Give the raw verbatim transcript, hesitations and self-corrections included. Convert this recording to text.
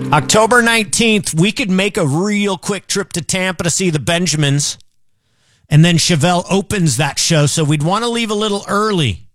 October nineteenth, we could make a real quick trip to Tampa to see the Benjamins. And then Chevelle opens that show, so we'd want to leave a little early.